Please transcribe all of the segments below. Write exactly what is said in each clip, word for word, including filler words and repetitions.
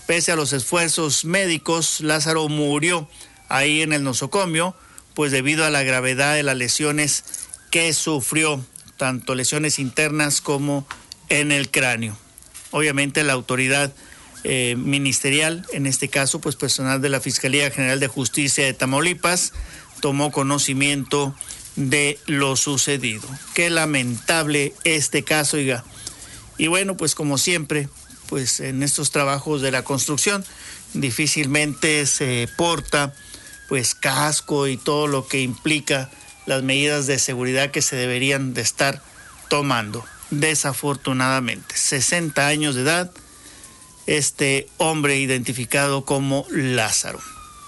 Pese a los esfuerzos médicos, Lázaro murió ahí en el nosocomio, pues debido a la gravedad de las lesiones que sufrió, tanto lesiones internas como en el cráneo. Obviamente la autoridad eh, ministerial, en este caso pues personal de la Fiscalía General de Justicia de Tamaulipas, tomó conocimiento de lo sucedido. Qué lamentable este caso, oiga. Y bueno, pues como siempre, pues en estos trabajos de la construcción difícilmente se porta pues casco y todo lo que implica las medidas de seguridad que se deberían de estar tomando. Desafortunadamente, sesenta años de edad, este hombre identificado como Lázaro.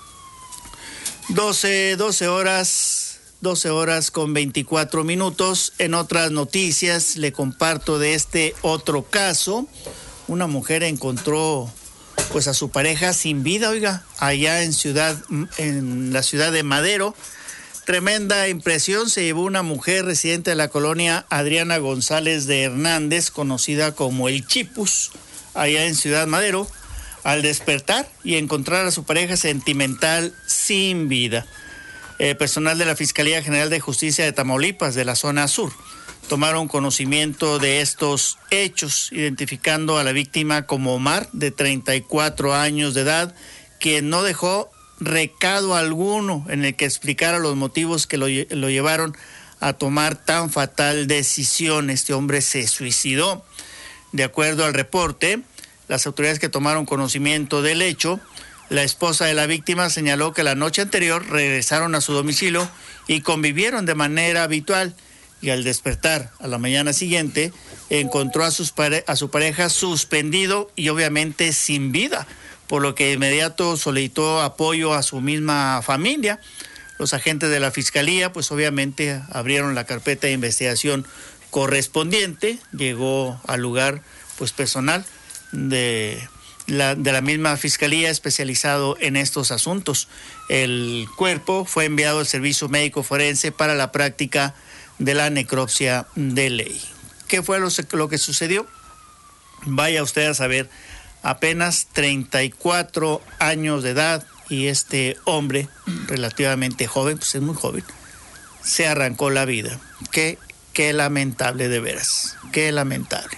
doce, doce horas, doce horas con veinticuatro minutos. En otras noticias le comparto de este otro caso. Una mujer encontró pues a su pareja sin vida, oiga, allá en ciudad, en la ciudad de Madero. Tremenda impresión se llevó una mujer residente de la colonia Adriana González de Hernández, conocida como El Chipus, allá en Ciudad Madero, al despertar y encontrar a su pareja sentimental sin vida. Eh, personal de la Fiscalía General de Justicia de Tamaulipas, de la zona sur, tomaron conocimiento de estos hechos, identificando a la víctima como Omar, de treinta y cuatro años de edad, quien no dejó recado alguno en el que explicara los motivos que lo, lo llevaron a tomar tan fatal decisión. Este hombre se suicidó. De acuerdo al reporte, las autoridades que tomaron conocimiento del hecho, la esposa de la víctima señaló que la noche anterior regresaron a su domicilio y convivieron de manera habitual, y al despertar a la mañana siguiente encontró a, sus pare- a su pareja suspendido y obviamente sin vida, por lo que de inmediato solicitó apoyo a su misma familia. Los agentes de la Fiscalía pues obviamente abrieron la carpeta de investigación correspondiente. Llegó al lugar pues personal de la, de la misma Fiscalía especializado en estos asuntos. El cuerpo fue enviado al Servicio Médico Forense para la práctica de la necropsia de ley. ¿Qué fue lo, lo que sucedió? Vaya usted a saber. Apenas treinta y cuatro años de edad, y este hombre, relativamente joven, pues es muy joven, se arrancó la vida. Qué, qué lamentable de veras, qué lamentable.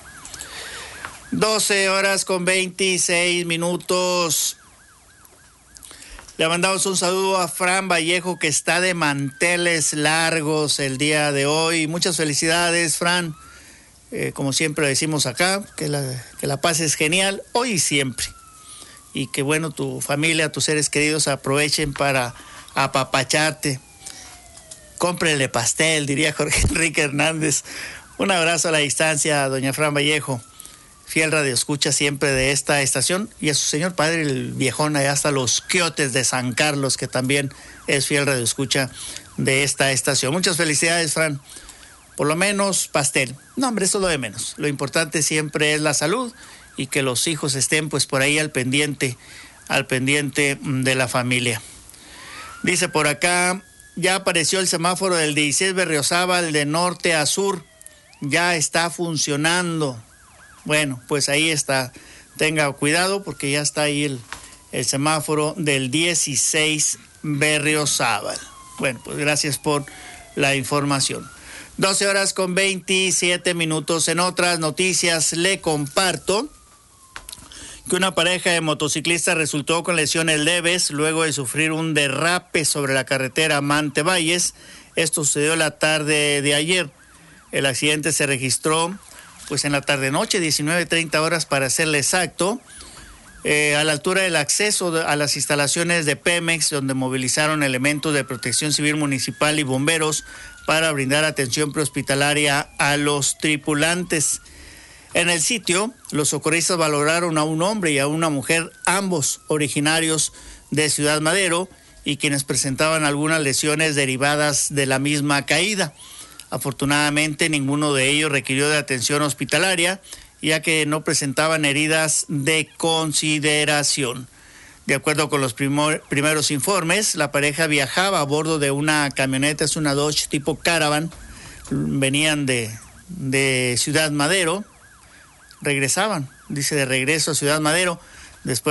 doce horas con veintiséis minutos. Le mandamos un saludo a Fran Vallejo, que está de manteles largos el día de hoy. Muchas felicidades, Fran. Eh, como siempre decimos acá, que la, que la paz es genial, hoy y siempre. Y que bueno, tu familia, tus seres queridos aprovechen para apapacharte. Cómprenle pastel, diría Jorge Enrique Hernández. Un abrazo a la distancia a doña Fran Vallejo, fiel radioescucha siempre de esta estación, y a su señor padre, el viejón, allá hasta Los Quiotes de San Carlos, que también es fiel radioescucha de esta estación. Muchas felicidades, Fran. Por lo menos pastel. No, hombre, eso es lo de menos. Lo importante siempre es la salud y que los hijos estén pues por ahí al pendiente, al pendiente de la familia. Dice por acá, ya apareció el semáforo del dieciséis Berriozábal de norte a sur. Ya está funcionando. Bueno, pues ahí está. Tenga cuidado porque ya está ahí el, el semáforo del dieciséis Berriozábal. Bueno, pues gracias por la información. doce horas con veintisiete minutos. En otras noticias le comparto que una pareja de motociclistas resultó con lesiones leves luego de sufrir un derrape sobre la carretera Mante Valles. Esto sucedió la tarde de ayer. El accidente se registró pues en la tarde-noche, diecinueve treinta horas para serle exacto, eh, a la altura del acceso a las instalaciones de Pemex, donde movilizaron elementos de Protección Civil Municipal y bomberos para brindar atención prehospitalaria a los tripulantes. En el sitio, los socorristas valoraron a un hombre y a una mujer, ambos originarios de Ciudad Madero, y quienes presentaban algunas lesiones derivadas de la misma caída. Afortunadamente, ninguno de ellos requirió de atención hospitalaria, ya que no presentaban heridas de consideración. De acuerdo con los primor, primeros informes, la pareja viajaba a bordo de una camioneta, es una Dodge tipo Caravan, venían de, de Ciudad Madero, regresaban, dice de regreso a Ciudad Madero, después